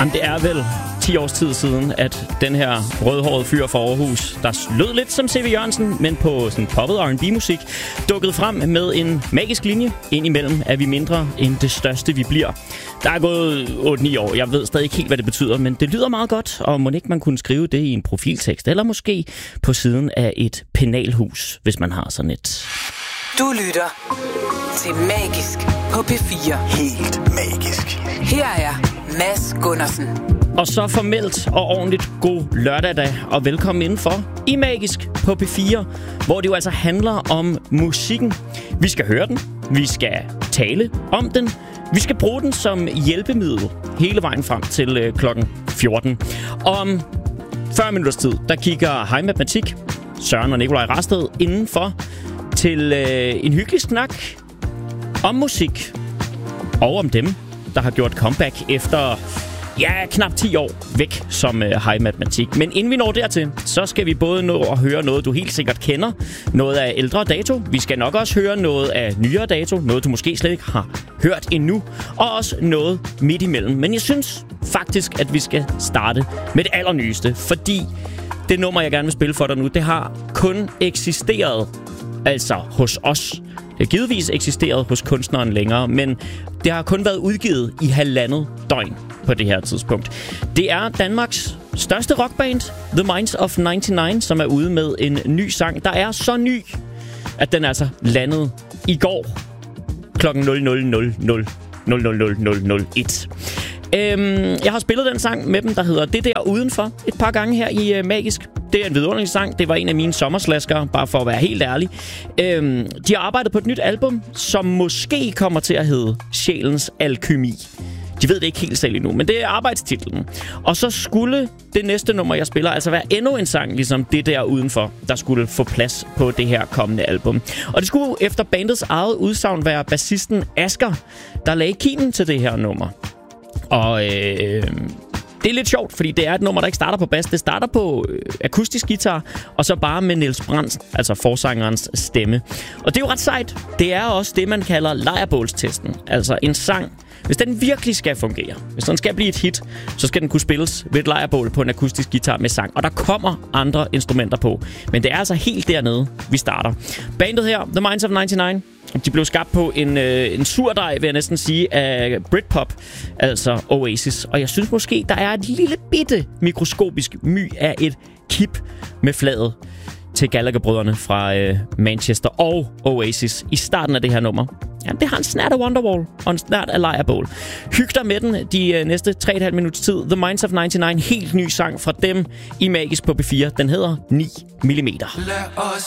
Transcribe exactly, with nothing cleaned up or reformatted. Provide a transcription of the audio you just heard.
Jamen, det er vel ti års tid siden, at den her rødhårede fyr fra Aarhus, der lød lidt som C V Jørgensen, men på sådan poppet R and B-musik, dukkede frem med en magisk linje. Indimellem er vi mindre end det største, vi bliver. Der er gået otte ni år. Jeg ved stadig ikke helt, hvad det betyder, men det lyder meget godt, og må ikke man kunne skrive det i en profiltekst, eller måske på siden af et penalhus, hvis man har sådan et. Du lytter til Magisk på P fire. Helt magisk. Her er Mads Gundersen. Og så formelt og ordentligt god lørdag dag, og velkommen indenfor i Magisk på P fire, hvor det jo altså handler om musikken. Vi skal høre den, vi skal tale om den, vi skal bruge den som hjælpemiddel hele vejen frem til øh, klokken fjorten. Om fyrre minutters tid, der kigger Hej Matematik, Søren og Nikolaj Rasted indenfor til øh, en hyggelig snak om musik og om dem, der har gjort comeback efter ja, knap ti år væk som øh, Hej Matematik. Men inden vi når dertil, så skal vi både nå at høre noget, du helt sikkert kender, noget af ældre dato. Vi skal nok også høre noget af nyere dato, noget du måske slet ikke har hørt endnu, og også noget midt imellem. Men jeg synes faktisk, at vi skal starte med det allernyeste, fordi det nummer, jeg gerne vil spille for dig nu, det har kun eksisteret altså hos os. Det har givetvis eksisteret hos kunstneren længere, men det har kun været udgivet i halvandet døgn på det her tidspunkt. Det er Danmarks største rockband, The Minds of nioghalvfems, som er ude med en ny sang, der er så ny, at den altså landede i går klokken nul nul nul nul nul nul nul nul et. Øhm, jeg har spillet den sang med dem, der hedder Det Der Udenfor, et par gange her i uh, Magisk. Det er en vidunderlig sang. Det var en af mine sommerslaskere, bare for at være helt ærlig. Øhm, de har arbejdet på et nyt album, som måske kommer til at hedde Sjælens Alkymi. De ved det ikke helt selv endnu, men det er arbejdstitlen. Og så skulle det næste nummer, jeg spiller, altså være endnu en sang, ligesom Det Der Udenfor, der skulle få plads på det her kommende album. Og det skulle efter bandets eget udsagn være bassisten Asger, der lagde kimen til det her nummer. Og øh, det er lidt sjovt, fordi det er et nummer, der ikke starter på bas. Det starter på øh, akustisk guitar, og så bare med Niels Brandt, altså forsangerens stemme. Og det er jo ret sejt. Det er også det, man kalder lejrbålstesten. Altså en sang, hvis den virkelig skal fungere, hvis den skal blive et hit, så skal den kunne spilles ved et lejrbål på en akustisk guitar med sang. Og der kommer andre instrumenter på. Men det er altså helt dernede, vi starter. Bandet her, The Minds of nioghalvfems, de blev skabt på en, øh, en surdej, vil jeg næsten sige, af Britpop, altså Oasis. Og jeg synes måske, der er et lille bitte mikroskopisk my af et kip med flaget til Gallagher-brødrene fra øh, Manchester og Oasis i starten af det her nummer. Ja, det har en snert af Wonderwall og en snert af lejrbål. Hyg dig med den de øh, næste tre komma fem minutters tid. The Minds of nioghalvfems, helt ny sang fra dem i Magisk på P fire. Den hedder ni millimeter.